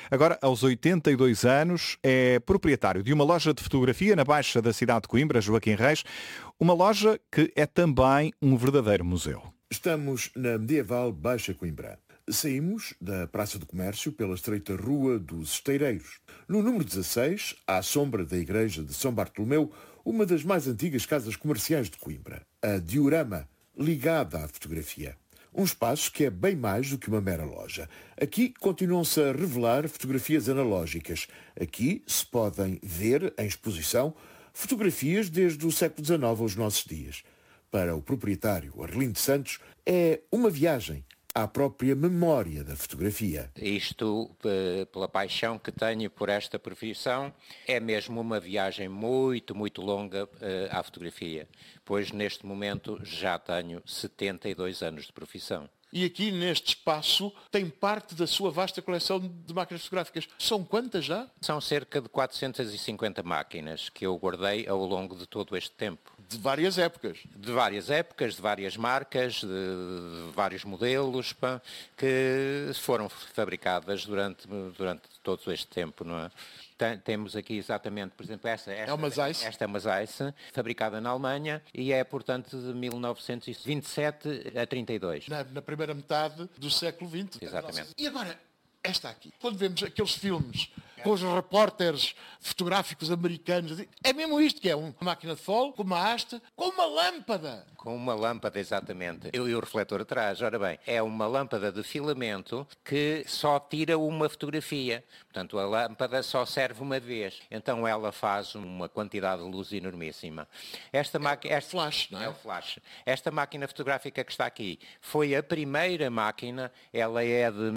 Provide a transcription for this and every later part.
Agora, aos 82 anos, é proprietário de uma loja de fotografia na Baixa da cidade de Coimbra, Joaquim Reis, uma loja que é também um verdadeiro museu. Estamos na medieval Baixa Coimbra. Saímos da Praça do Comércio pela estreita Rua dos Esteireiros. No número 16, à sombra da Igreja de São Bartolomeu, uma das mais antigas casas comerciais de Coimbra, a Diorama, ligada à fotografia. Um espaço que é bem mais do que uma mera loja. Aqui continuam-se a revelar fotografias analógicas. Aqui se podem ver, em exposição, fotografias desde o século XIX aos nossos dias. Para o proprietário Arlindo Santos, é uma viagem à própria memória da fotografia. Isto, pela paixão que tenho por esta profissão, é mesmo uma viagem muito, muito longa à fotografia, pois neste momento já tenho 72 anos de profissão. E aqui neste espaço tem parte da sua vasta coleção de máquinas fotográficas. São quantas já? São cerca de 450 máquinas que eu guardei ao longo de todo este tempo. De várias épocas. De várias marcas, de vários modelos, que foram fabricadas durante todo este tempo, não é? Temos aqui exatamente, por exemplo, esta é uma Zeiss, fabricada na Alemanha e é, portanto, de 1927 a 32. Na primeira metade do século XX. Exatamente. E agora, esta aqui, quando vemos aqueles filmes com os repórteres fotográficos americanos, é mesmo isto que é uma máquina de fole, com uma haste, com uma lâmpada. Com uma lâmpada, exatamente. E o refletor atrás, ora bem, é uma lâmpada de filamento que só tira uma fotografia. Portanto, a lâmpada só serve uma vez. Então ela faz uma quantidade de luz enormíssima. Flash, não é? É o flash. Esta máquina fotográfica que está aqui foi a primeira máquina, ela é de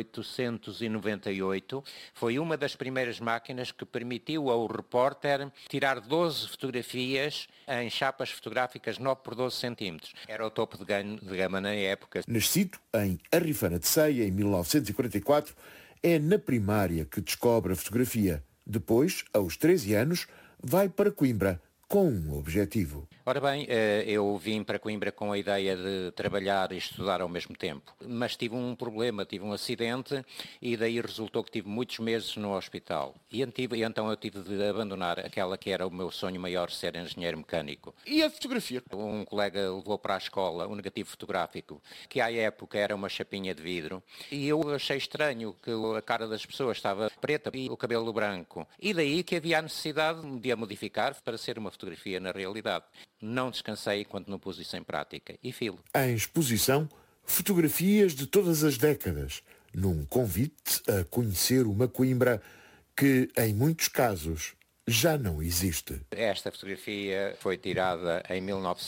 1898, foi uma das primeiras máquinas que permitiu ao repórter tirar 12 fotografias em chapas fotográficas 9 por 12 centímetros. Era o topo de gama na época. Nascido em Arrifana de Ceia, em 1944, é na primária que descobre a fotografia. Depois, aos 13 anos, vai para Coimbra com um objetivo. Ora bem, eu vim para Coimbra com a ideia de trabalhar e estudar ao mesmo tempo, mas tive um problema, tive um acidente e daí resultou que tive muitos meses no hospital. E então eu tive de abandonar aquela que era o meu sonho maior, ser engenheiro mecânico. E a fotografia? Um colega levou para a escola um negativo fotográfico, que à época era uma chapinha de vidro, e eu achei estranho que a cara das pessoas estava preta e o cabelo branco. E daí que havia a necessidade de a modificar para ser uma fotografia na realidade. Não descansei enquanto não pus isso em prática. E filo. Em exposição, fotografias de todas as décadas, num convite a conhecer uma Coimbra que, em muitos casos, já não existe. Esta fotografia foi tirada em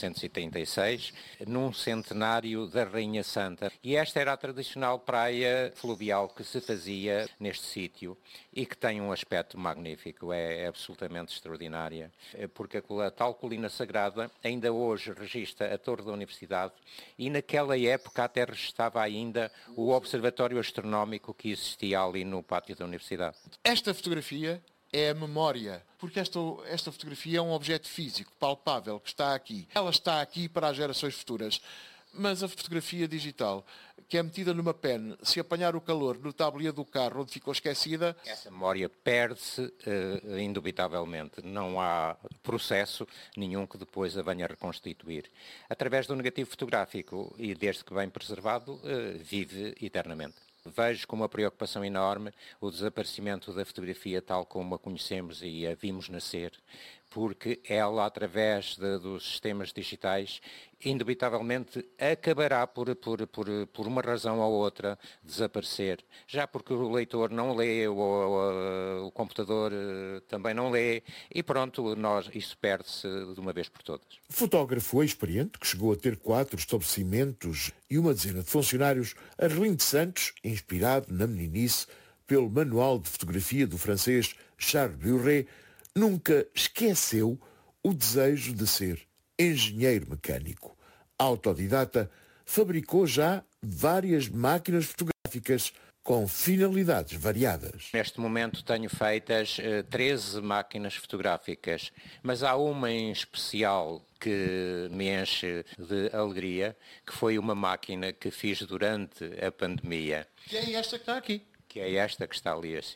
1936, num centenário da Rainha Santa. E esta era a tradicional praia fluvial que se fazia neste sítio e que tem um aspecto magnífico, é absolutamente extraordinária, porque a tal colina sagrada ainda hoje registra a Torre da Universidade e naquela época até registava ainda o Observatório Astronómico que existia ali no pátio da Universidade. Esta fotografia é a memória, porque esta fotografia é um objeto físico, palpável, que está aqui. Ela está aqui para as gerações futuras. Mas a fotografia digital, que é metida numa pen, se apanhar o calor no tablier do carro onde ficou esquecida... Essa memória perde-se indubitavelmente. Não há processo nenhum que depois a venha a reconstituir. Através do negativo fotográfico, e desde que bem preservado, vive eternamente. Vejo com uma preocupação enorme o desaparecimento da fotografia tal como a conhecemos e a vimos nascer, porque ela, através dos sistemas digitais, indubitavelmente acabará por uma razão ou outra desaparecer. Já porque o leitor não lê, o computador também não lê, e pronto, isso perde-se de uma vez por todas. Fotógrafo experiente, que chegou a ter 4 estabelecimentos e uma dezena de funcionários, Arlindo Santos, inspirado na meninice pelo manual de fotografia do francês Charles Buret, nunca esqueceu o desejo de ser engenheiro mecânico. Autodidata, fabricou já várias máquinas fotográficas com finalidades variadas. Neste momento tenho feitas 13 máquinas fotográficas, mas há uma em especial que me enche de alegria, que foi uma máquina que fiz durante a pandemia. Que é esta que está aqui. Que é esta que está ali assim.